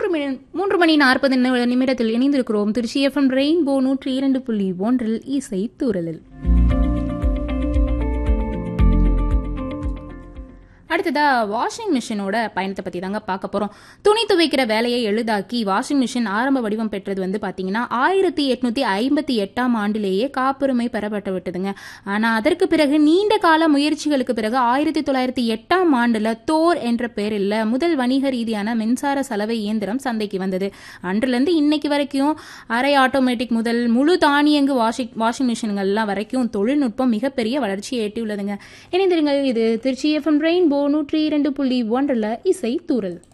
3 மணி 40 நிமிடத்தில் இணைந்திருக்கிறோம். Trichy FM rainbow 102.1 இசை தூரலில். அடுத்ததா வாஷிங் மிஷினோட பயணத்தை பற்றி தாங்க பார்க்க போகிறோம். துணி துவைக்கிற வேலையை எளிதாக்கி வாஷிங் மிஷின் ஆரம்ப வடிவம் பெற்றது பார்த்தீங்கன்னா 1858ஆம் ஆண்டிலேயே காப்புரிமை பெறப்பட்டு விட்டதுங்க. ஆனால் அதற்கு பிறகு நீண்ட கால முயற்சிகளுக்கு பிறகு 1908ஆம் ஆண்டில் தோர் என்ற பெயரில் முதல் வணிக ரீதியான மின்சார சலவை இயந்திரம் சந்தைக்கு வந்தது. அன்றிலிருந்து இன்னைக்கு வரைக்கும் அரை ஆட்டோமேட்டிக் முதல் முழு தானியங்கு வாஷிங் மிஷின்கள்லாம் வரைக்கும் தொழில்நுட்பம் மிகப்பெரிய வளர்ச்சியை எட்டியுள்ளதுங்க. இணைந்திருங்கள், இது திருச்சி எஃப்எம் ரெயின்போ 102.1 இசை தூரல்.